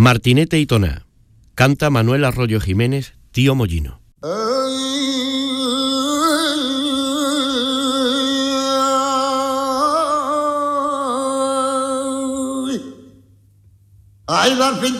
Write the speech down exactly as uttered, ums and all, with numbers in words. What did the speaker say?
Martinete y Toná. Canta Manuel Arroyo Jiménez, Tío Mollino. Ay, al fin